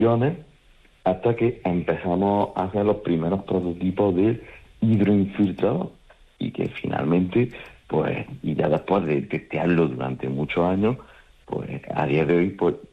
hasta que empezamos a hacer los primeros prototipos de hidroinfiltrado y que finalmente, pues, y ya después de testearlo durante muchos años, pues a día de hoy, pues